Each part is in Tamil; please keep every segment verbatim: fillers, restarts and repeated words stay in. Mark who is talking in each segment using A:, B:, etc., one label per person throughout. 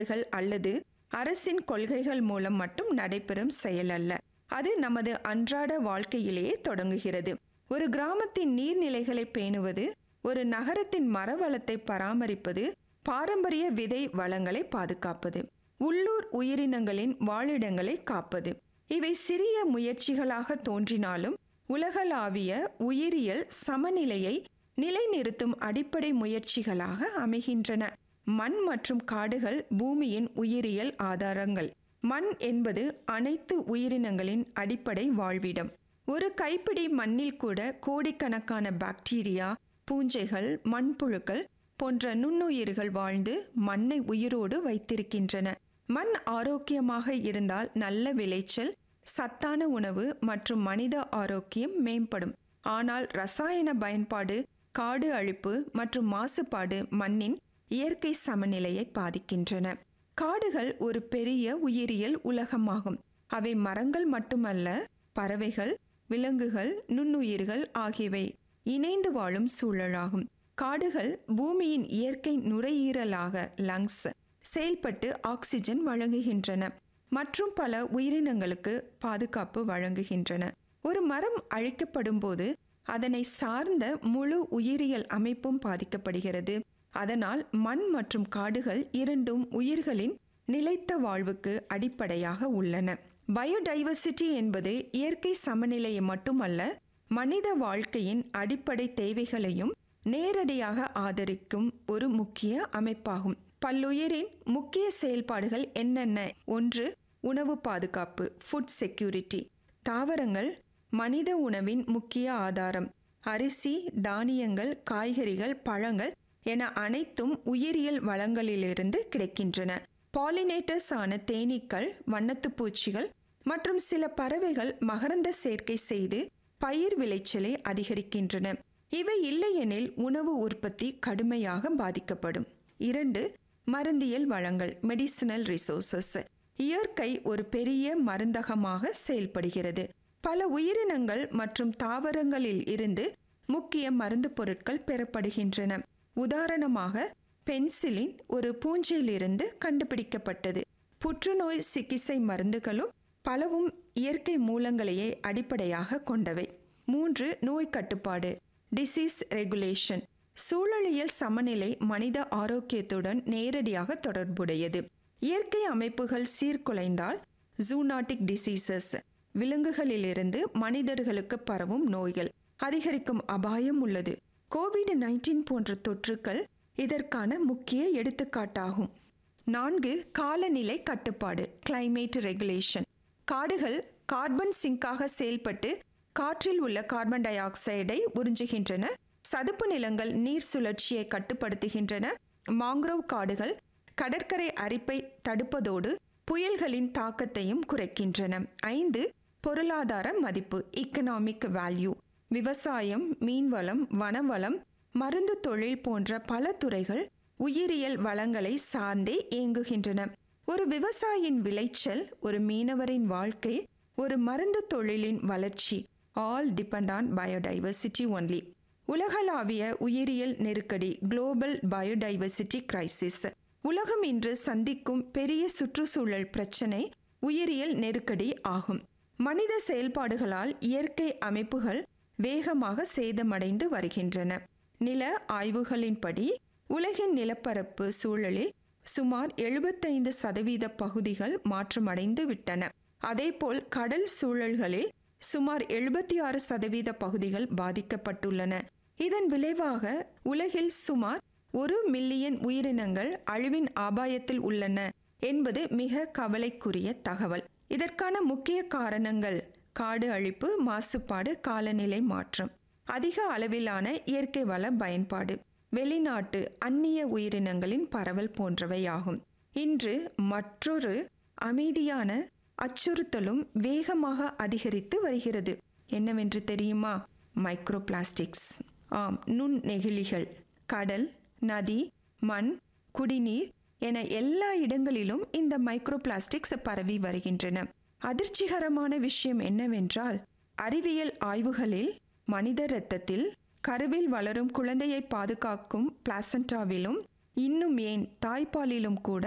A: அல்லது அரசின் கொள்கைகள் மூலம் மட்டும் நடைபெறும் செயல் அல்ல. அது நமது அன்றாட வாழ்க்கையிலேயே தொடங்குகிறது. ஒரு கிராமத்தின் நீர்நிலைகளை பேணுவது, ஒரு நகரத்தின் மரவளத்தை பராமரிப்பது, பாரம்பரிய விதை வளங்களை பாதுகாப்பது, உள்ளூர் உயிரினங்களின் வாழிடங்களை காப்பது. இவை சிறிய முயற்சிகளாக தோன்றினாலும் உலகளாவிய உயிரியல் சமநிலையை நிலைநிறுத்தும் அடிப்படை முயற்சிகளாக அமைகின்றன. மண் மற்றும் காடுகள் பூமியின் உயிரியல் ஆதாரங்கள். மண் என்பது அனைத்து உயிரினங்களின் அடிப்படை வாழ்விடம். ஒரு கைப்பிடி மண்ணில் கூட கோடிக்கணக்கான பாக்டீரியா, பூஞ்சைகள், மண்புழுக்கள் போன்ற நுண்ணுயிர்கள் வாழ்ந்து மண்ணை உயிரோடு வைத்திருக்கின்றன. மண் ஆரோக்கியமாக இருந்தால் நல்ல விளைச்சல், சத்தான உணவு மற்றும் மனித ஆரோக்கியம் மேம்படும். ஆனால் ரசாயன பயன்பாடு, காடு அழிப்பு மற்றும் மாசுபாடு மண்ணின் இயற்கை சமநிலையை பாதிக்கின்றன. காடுகள் ஒரு பெரிய உயிரியல் உலகமாகும். அவை மரங்கள் மட்டுமல்ல, பறவைகள், விலங்குகள், நுண்ணுயிர்கள் ஆகியவை இணைந்து வாழும் சூழலாகும். காடுகள் பூமியின் இயற்கை நுரையீரலாக லங்ஸ் செயல்பட்டு ஆக்சிஜன் வழங்குகின்றன மற்றும் பல உயிரினங்களுக்கு பாதுகாப்பு வழங்குகின்றன. ஒரு மரம் அழிக்கப்படும் போது அதனை சார்ந்த முழு உயிரியல் அமைப்பும் பாதிக்கப்படுகிறது. அதனால் மண் மற்றும் காடுகள் இரண்டும் உயிர்களின் நிலைத்த வாழ்வுக்கு அடிப்படையாக உள்ளன. பயோடைவர்சிட்டி என்பது இயற்கை சமநிலையை மட்டுமல்ல, மனித வாழ்க்கையின் அடிப்படை தேவைகளையும் நேரடியாக ஆதரிக்கும் ஒரு முக்கிய அமைப்பாகும். பல்லுயிரின் முக்கிய செயல்பாடுகள் என்னென்ன? ஒன்று, உணவு பாதுகாப்பு, ஃபுட் செக்யூரிட்டி. தாவரங்கள் மனித உணவின் முக்கிய ஆதாரம். அரிசி, தானியங்கள், காய்கறிகள், பழங்கள் என அனைத்தும் உயிரியல் வளங்களிலிருந்து கிடைக்கின்றன. பாலினேட்டர்ஸ் ஆன தேனீக்கள், வண்ணத்துப்பூச்சிகள் மற்றும் சில பறவைகள் மகரந்த சேர்க்கை செய்து பயிர் விளைச்சலை அதிகரிக்கின்றன. இவை இல்லையெனில் உணவு உற்பத்தி கடுமையாக பாதிக்கப்படும். இரண்டு, மருந்தியல் வளங்கள், மெடிசினல் ரிசோர்சஸ். இயற்கை ஒரு பெரிய மருந்தகமாக செயல்படுகிறது. பல உயிரினங்கள் மற்றும் தாவரங்களில் இருந்து முக்கிய மருந்து பொருட்கள் பெறப்படுகின்றன. உதாரணமாக, பென்சிலின் ஒரு பூஞ்சையிலிருந்து கண்டுபிடிக்கப்பட்டது. புற்றுநோய் சிகிச்சை மருந்துகளும் பலவும் இயற்கை மூலங்களையே அடிப்படையாக கொண்டவை. மூன்று, நோய் கட்டுப்பாடு, டிசீஸ் ரெகுலேஷன். சூழலியல் சமநிலை மனித ஆரோக்கியத்துடன் நேரடியாக தொடர்புடையது. இயற்கை அமைப்புகள் சீர்குலைந்தால் ஜூனாட்டிக் டிசீசஸ், விலங்குகளிலிருந்து மனிதர்களுக்கு பரவும் நோய்கள் அதிகரிக்கும் அபாயம் உள்ளது. கோவிட் நைன்டீன் போன்ற தொற்றுக்கள் இதற்கான முக்கிய எடுத்துக்காட்டாகும். நான்கு, காலநிலை கட்டுப்பாடு, கிளைமேட் ரெகுலேஷன். காடுகள் கார்பன் சிங்காக செயல்பட்டு காற்றில் உள்ள கார்பன் டை ஆக்சைடை உறிஞ்சுகின்றன. சதுப்பு நிலங்கள் நீர் சுழற்சியை கட்டுப்படுத்துகின்றன. மாங்க்ரோவ் காடுகள் கடற்கரை அரிப்பை தடுப்பதோடு புயல்களின் தாக்கத்தையும் குறைக்கின்றன. ஐந்து, பொருளாதார மதிப்பு, எக்கனாமிக் வேல்யூ. விவசாயம், மீன்வளம், வனவளம், மருந்து தொழில் போன்ற பல துறைகள் உயிரியல் வளங்களை சார்ந்தே இயங்குகின்றன. ஒரு விவசாயியின் விளைச்சல், ஒரு மீனவரின் வாழ்க்கை, ஒரு மருந்து தொழிலின் வளர்ச்சி, all depend on biodiversity only. உலகளாவிய உயிரியல் நெருக்கடி, குளோபல் பயோடைவர்சிட்டி கிரைசிஸ். உலகம் இன்று சந்திக்கும் பெரிய சுற்றுச்சூழல் பிரச்சினை உயிரியல் நெருக்கடி ஆகும். மனித செயல்பாடுகளால் இயற்கை அமைப்புகள் வேகமாக சேதமடைந்து வருகின்றன. நில ஆய்வுகளின்படி உலகின் நிலப்பரப்பு சூழலில் சுமார் எழுபத்தைந்து சதவீத பகுதிகள் மாற்றமடைந்து விட்டன. அதேபோல் கடல் சூழல்களில் சுமார் எழுபத்தி ஆறு சதவீத பகுதிகள் பாதிக்கப்பட்டுள்ளன. இதன் விளைவாக உலகில் சுமார் ஒரு மில்லியன் உயிரினங்கள் அழிவின் அபாயத்தில் உள்ளன என்பது மிக கவலைக்குரிய தகவல். இதற்கான முக்கிய காரணங்கள் காடு அழிப்பு, மாசுபாடு, காலநிலை மாற்றம், அதிக அளவிலான இயற்கை வள பயன்பாடு, வெளிநாட்டு அந்நிய உயிரினங்களின் பரவல் போன்றவையாகும். இன்று மற்றொரு அமைதியான அச்சுறுத்தலும் வேகமாக அதிகரித்து வருகிறது. என்னவென்று தெரியுமா? Micro plastics. ஆம், நுண் நெகிழிகள். கடல், நதி, மண், குடிநீர் என எல்லா இடங்களிலும் இந்த மைக்ரோ பிளாஸ்டிக்ஸ் பரவி வருகின்றன. அதிர்ச்சிகரமான விஷயம் என்னவென்றால், அறிவியல் ஆய்வுகளில் மனித இரத்தத்தில் கருவில் வளரும் குழந்தையை பாதுகாக்கும் பிளாசண்டாவிலும் இன்னும் ஏன் தாய்ப்பாலிலும் கூட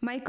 A: மைக்ரோ